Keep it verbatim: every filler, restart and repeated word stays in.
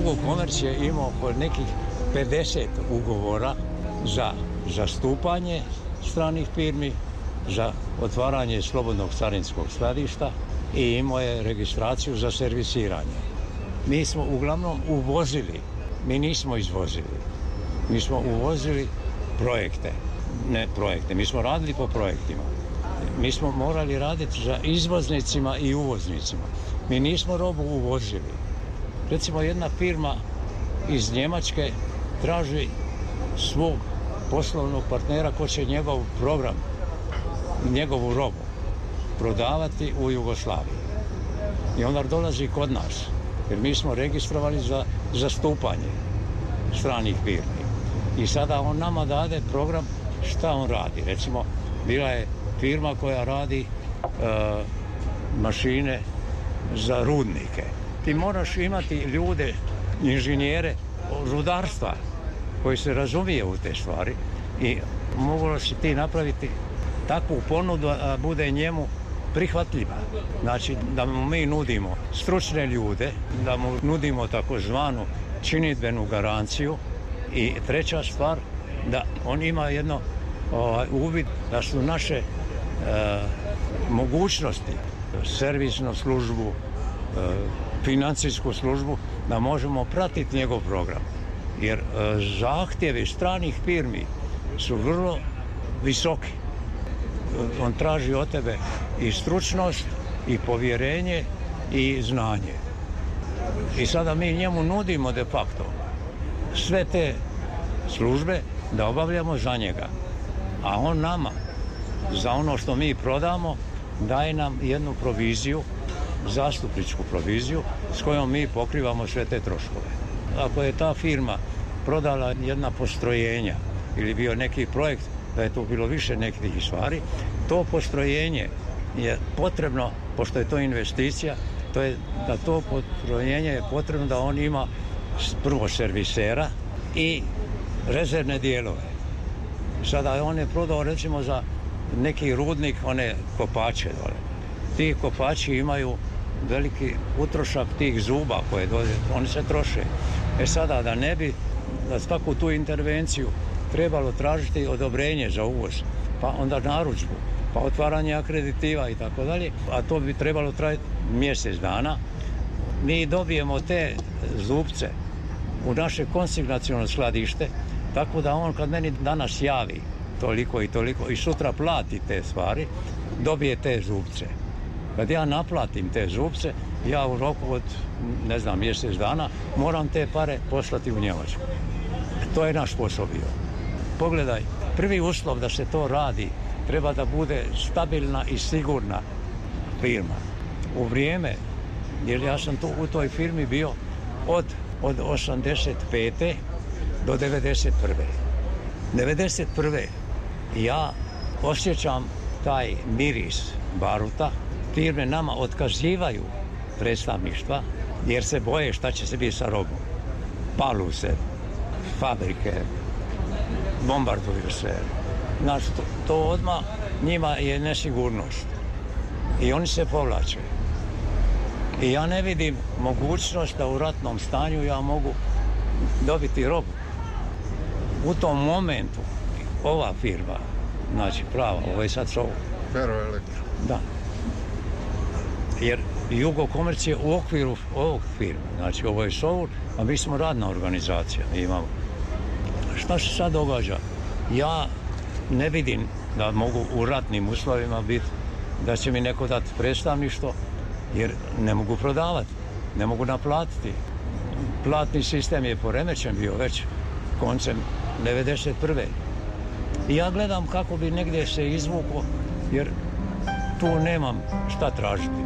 Jugokomerc je imao oko nekih pedeset ugovora za zastupanje stranih firmi, za otvaranje slobodnog carinskog skladišta i imao je registraciju za servisiranje. Mi smo uglavnom uvozili, mi nismo izvozili. Mi smo uvozili projekte, ne projekte, mi smo radili po projektima. Mi smo morali raditi za izvoznicima i uvoznicima. Mi nismo robu uvozili. Recimo jedna firma iz Njemačke traži svog poslovnog partnera ko će njegov program, njegovu robu prodavati u Jugoslaviji. I onda dolazi kod nas, jer mi smo registrovali za zastupanje stranih firmi. I sada on nama dade program šta on radi. Recimo, bila je firma koja radi e, mašine za rudnike. Ti moraš imati ljude, inženjere rudarstva koji se razumije u te stvari i moraš ti napraviti takvu ponudu da bude njemu prihvatljiva. Znači da mu mi nudimo stručne ljude, da mu nudimo takozvanu činidbenu garanciju i treća stvar da on ima jedno ovaj, uvid da su naše e, mogućnosti, servisnu službu, e, financijsku službu, da možemo pratiti njegov program. Jer e, zahtjevi stranih firmi su vrlo visoki. On traži od tebe i stručnost, i povjerenje, i znanje. I sada mi njemu nudimo de facto sve te službe da obavljamo za njega. A on nama, za ono što mi prodamo, daje nam jednu proviziju, zastupničku proviziju, s kojom mi pokrivamo sve te troškove. Ako je ta firma prodala jedna postrojenja ili bio neki projekt, da je to bilo više nekih stvari, to postrojenje je potrebno, pošto je to investicija, to je da to postrojenje je potrebno da on ima prvo servisera i rezervne dijelove. Sada on je prodao recimo za neki rudnik one kopače dole. Ti kopači imaju veliki utrošak tih zuba koje dođe, oni se troše. E sada da ne bi za svaku tu intervenciju trebalo tražiti odobrenje za uvoz, pa onda narudžbu, pa otvaranje akreditiva i tako dalje, a to bi trebalo trajati mjesec dana. Mi dobijemo te zubce u naše konsignaciono skladište, tako da on kad meni danas javi toliko i toliko i sutra plati te stvari, dobije te zubce. Kad ja naplatim te zubce, ja u roku od, ne znam, mjesec dana moram te pare poslati u Njemačku. To je naš posao bio. Pogledaj, prvi uslov da se to radi treba da bude stabilna i sigurna firma. U vrijeme, jer ja sam tu u toj firmi bio od, od osamdeset pete do devedeset prve. devedeset prve ja osjećam taj miris baruta. Firme nama otkazivaju predstavništva jer se boje šta će se biti sa robom. Palu se fabrike, bombarduju se. Znači, to, to odmah njima je nesigurnost. I oni se povlače. I ja ne vidim mogućnost da u ratnom stanju ja mogu dobiti robu. U tom momentu ova firma, znači prava, ovo je sad Soul. Ferroelektro. Da. Jer Jugokomerc je u okviru ovog firma. Znači ovo je Soul, a mi smo radna organizacija. Imamo. Šta se sad događa? Ja ne vidim da mogu u ratnim uslovima biti, da će mi neko dati predstavništvo, jer ne mogu prodavati, ne mogu naplatiti. Platni sistem je poremećen bio već koncem devedeset prve. I ja gledam kako bi negdje se izvuklo, jer tu nemam šta tražiti.